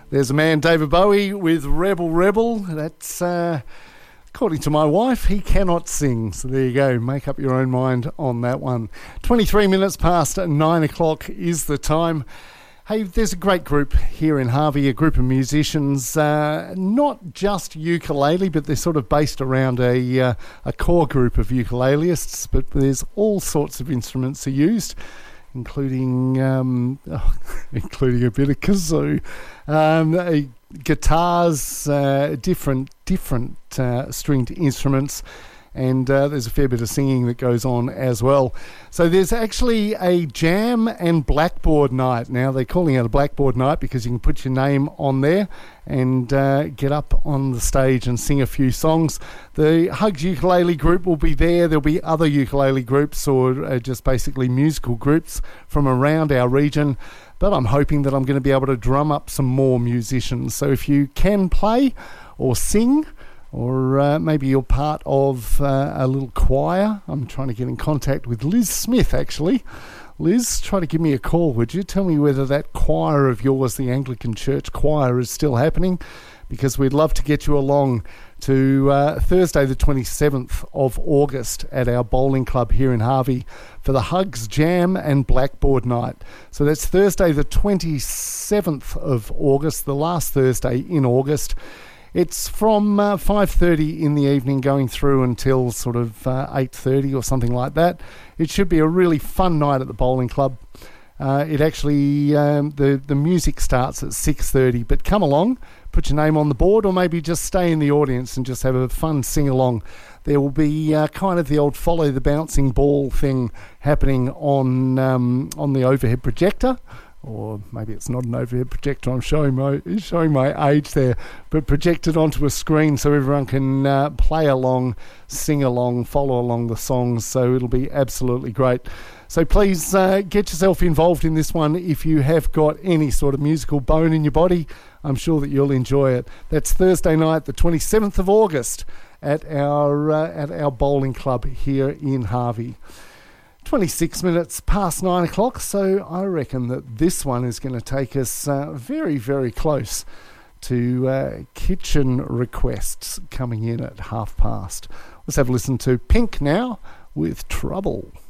There's a man, David Bowie, with Rebel Rebel. That's, according to my wife, he cannot sing. So there you go. Make up your own mind on that one. 23 minutes past 9 o'clock is the time. Hey, there's a great group here in Harvey, a group of musicians, not just ukulele, but they're sort of based around a core group of ukulelists, but there's all sorts of instruments are used, including including a bit of kazoo, guitars, different stringed instruments, and there's a fair bit of singing that goes on as well. So there's actually a jam and blackboard night. Now they're calling it a blackboard night because you can put your name on there and get up on the stage and sing a few songs. The Hugs Ukulele group will be there. There'll be other ukulele groups or just basically musical groups from around our region. But I'm hoping that I'm going to be able to drum up some more musicians. So if you can play or sing, or maybe you're part of a little choir. I'm trying to get in contact with Liz Smith, actually. Liz, try to give me a call, would you? Tell me whether that choir of yours, the Anglican Church choir, is still happening, because we'd love to get you along to Thursday the 27th of August at our bowling club here in Harvey for the Hugs Jam and Blackboard Night. So that's Thursday the 27th of August, the last Thursday in August. It's from 5:30 in the evening going through until sort of 8:30 or something like that. It should be a really fun night at the bowling club. It actually, the music starts at 6:30, but come along, put your name on the board, or maybe just stay in the audience and just have a fun sing-along. There will be kind of the old follow the bouncing ball thing happening on the overhead projector. Or maybe it's not an overhead projector, I'm showing my age there, but projected onto a screen so everyone can play along, sing along, follow along the songs, so it'll be absolutely great. So please get yourself involved in this one if you have got any sort of musical bone in your body. I'm sure that you'll enjoy it. That's Thursday night, the 27th of August at our bowling club here in Harvey. 26 minutes past 9 o'clock, so I reckon that this one is going to take us very, very close to kitchen requests coming in at past. Let's have a listen to Pink now with Trouble.